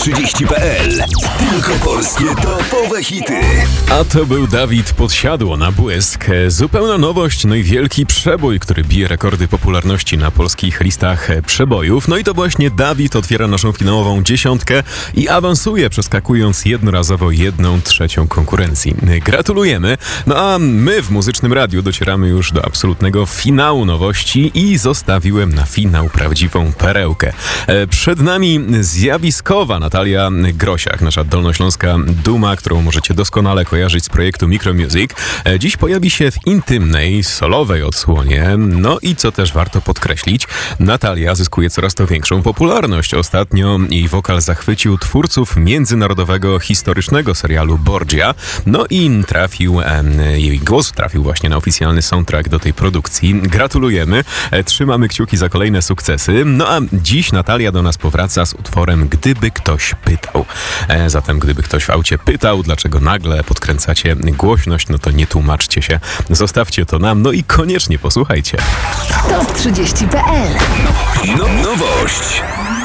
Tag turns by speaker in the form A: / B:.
A: top30.pl. Tylko polskie topowe hity.
B: A to był Dawid Podsiadło na błysk. Zupełna nowość, no i wielki przebój, który bije rekordy popularności na polskich listach przebojów. No i to właśnie Dawid otwiera naszą finałową dziesiątkę i awansuje, przeskakując jednorazowo 1/3 konkurencji. Gratulujemy. No a my w Muzycznym Radiu docieramy już do absolutnego finału nowości i zostawiłem na finał prawdziwą perełkę. Przed nami zjawiskowa Natalia Grosiak, nasza dolnośląska duma, którą możecie doskonale kojarzyć z projektu Micromusic. Dziś pojawi się w intymnej, solowej odsłonie. No i co też warto podkreślić, Natalia zyskuje coraz to większą popularność. Ostatnio jej wokal zachwycił twórców międzynarodowego historycznego serialu Borgia. No i jej głos trafił właśnie na oficjalny soundtrack do tej produkcji. Gratulujemy, trzymamy kciuki za kolejne sukcesy. No a dziś Natalia do nas powraca z utworem Gdyby ktoś pytał. Zatem gdyby ktoś w aucie pytał, dlaczego nagle podkręcacie głośność, no to nie tłumaczcie się, zostawcie to nam, no i koniecznie posłuchajcie.
C: Top30.pl.
A: Nowość.